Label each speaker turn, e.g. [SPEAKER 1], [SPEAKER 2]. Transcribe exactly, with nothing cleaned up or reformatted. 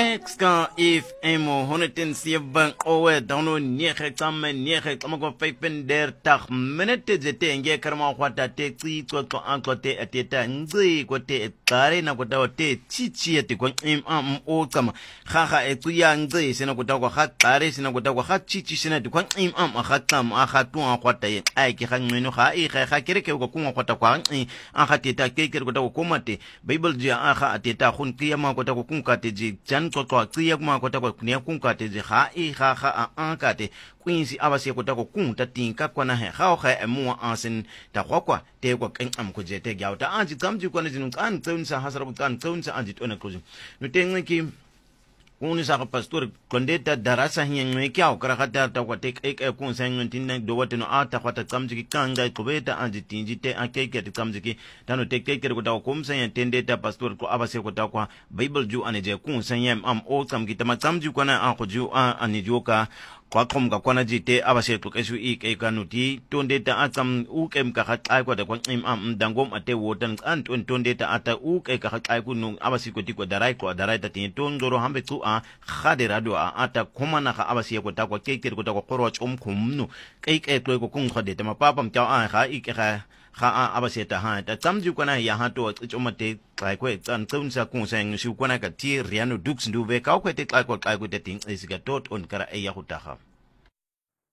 [SPEAKER 1] Exka if emo honetin siebang owe dano nieke tsamme nieke tsamako peipen der tak minute jete nge karma kwata te tsi to to anko te ateta ngzi ko te tare na ko tawo te chichi ete ko im am o tsama ga ga e tsuya ngzi sina ko tawo ga tare sina ko tawo ga chichi sina te ko im am ga tsama ga tu an kwata ye ai ke ga ngweno ga e ga ga kere ke ko ku kwata kwa an ga teta ke ke ko tawo ko mate bible ji a ga ateta khun tiya ma ko tawo kun ka te ji jan to to tsiya kuma ko ta ko ne kun ka te ga e ga ga a an ka te kwinsi abase ko ta ko kun ta tin ka kwana he ga ga e mu ansin ta kwa kwa te ko kin am ko je te ga ta an ji kam ji ko ne jin kan tun sa hasara kan tun sa an ji to ne ko no te ngi kuni sa pastor kondeta darasa hinyangwe kyao karakata ta kwa tek ek ek kun sang tin nek do watino ata kwa ta kamji kanga ko beta anji tinji te akeke te kamji tano tek tek ko ta ko msanya tendeta pastor ko abase ko ta kwa bible ju aneje kun sanyam am o kamji ta kamji ko na an ko ju an anijoka kwa kom ka kwana jite abase to kesu ik e kanuti tondeta atam u kem ka khat ai ko da ko im am dangom ate wotan an ton tondeta ata u ke ka khat ai ku nu abase ko ti ko darai ko darai ta tin ton goro hambe tu a khadira do a ata kuma na ka abase ko ta ko ke ko ta ko koro chum khumnu ke ke ko ko kun khade ta ma papam ta a kha ik ka kha a abase ta ha ta tamju ko na ya ha to chumate kai ko tan tun sa kun sang shu ko na ka ti riano dux ndu ve ka ko te kai ko kai ko te tin isiga tot on kara e ya hutaha